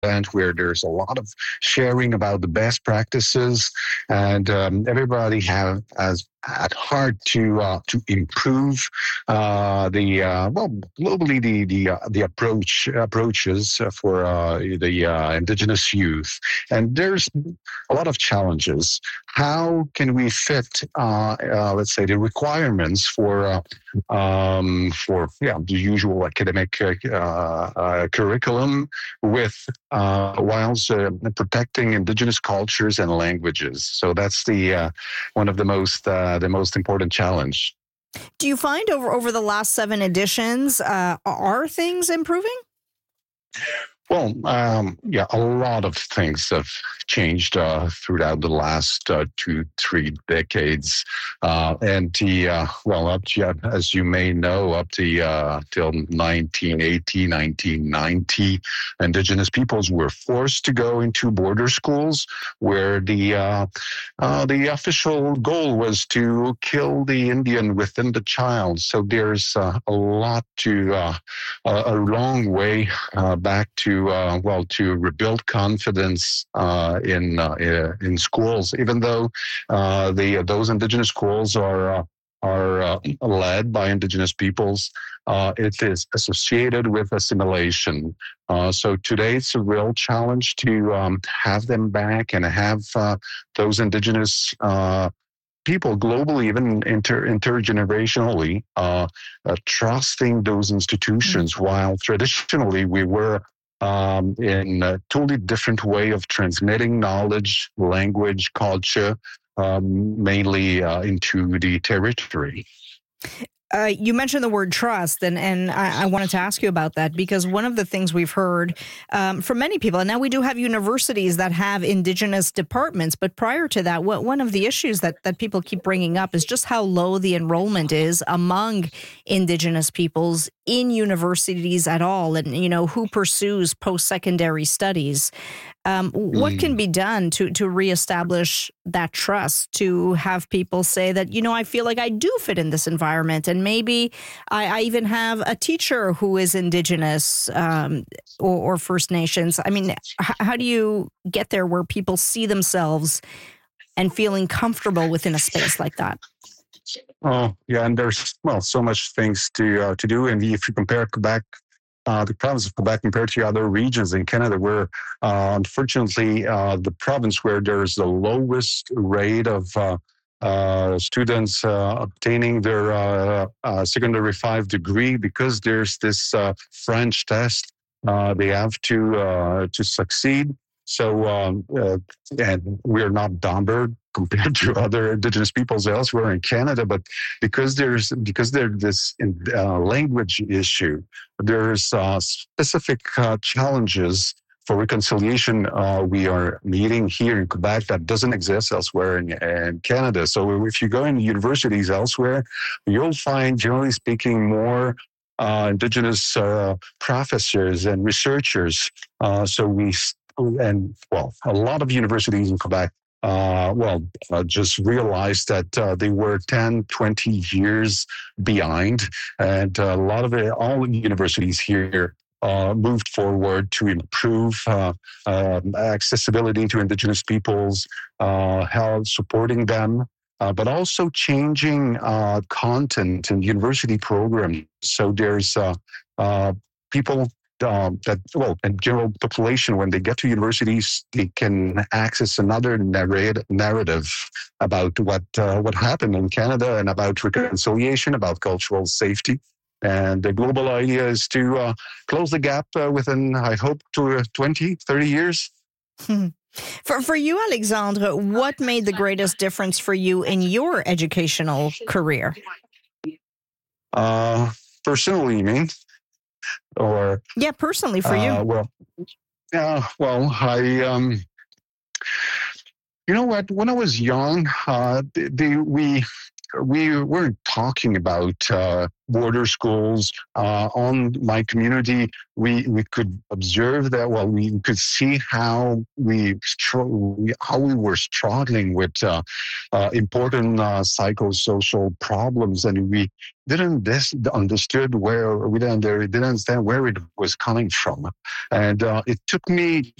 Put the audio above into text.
event where there's a lot of sharing about the best practices, and everybody has at heart to improve well, globally the approaches for the indigenous youth. And there's a lot of challenges. How can we fit, let's say, the requirements for the usual academic curriculum with whilst protecting indigenous cultures and languages? So that's the one of the most important challenge. Do you find over the last 7 editions, are things improving? Well, a lot of things have changed throughout the last 2-3 decades, and up to, as you may know, up to till 1980, 1990, Indigenous peoples were forced to go into border schools, where the official goal was to kill the Indian within the child. So there's a lot a long way back to rebuild confidence in schools. Even though those indigenous schools are led by indigenous peoples, it is associated with assimilation. So today it's a real challenge to have them back and have those indigenous people globally, even intergenerationally, trusting those institutions, while traditionally we were in a totally different way of transmitting knowledge, language, culture, mainly into the territory. You mentioned the word trust, and I wanted to ask you about that, because one of the things we've heard from many people, and now we do have universities that have Indigenous departments, but prior to that, one of the issues that people keep bringing up is just how low the enrollment is among Indigenous peoples in universities at all, and who pursues post-secondary studies. What can be done to reestablish that trust, to have people say that, I feel like I do fit in this environment, and maybe I even have a teacher who is Indigenous or First Nations? I mean, how do you get there where people see themselves and feeling comfortable within a space like that? Oh, yeah, and there's so much things to do, and if you compare Quebec, the province of Quebec compared to other regions in Canada, where unfortunately the province where there's the lowest rate of students obtaining their secondary 5 degree, because there's this French test they have to succeed. So, and we're not dominant compared to other Indigenous peoples elsewhere in Canada, but because there's this language issue, there's specific challenges for reconciliation we are meeting here in Quebec that doesn't exist elsewhere in Canada. So if you go in universities elsewhere, you'll find, generally speaking, more Indigenous professors and researchers. A lot of universities in Quebec just realized that they were 10, 20 years behind. And a lot of all universities here moved forward to improve accessibility to Indigenous peoples, help supporting them, but also changing content in university programs. So there's people in general population, when they get to universities, they can access another narrative about what happened in Canada, and about reconciliation, about cultural safety. And the global idea is to close the gap within, I hope, 20, 30 years. For you, Alexandre, what made the greatest difference for you in your educational career? Personally, you mean? Or personally for you. You know what? When I was young, we we weren't talking about border schools. On my community, we could observe that. Well, we could see how we were struggling with important psychosocial problems, and we didn't understand where it was coming from. And it took me